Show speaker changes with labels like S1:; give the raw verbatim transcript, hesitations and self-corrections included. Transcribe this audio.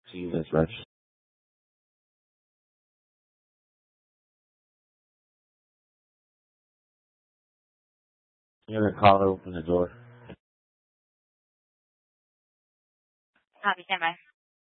S1: See you, Miss Rich. You're gonna call her, open the door.
S2: Copy, stand by.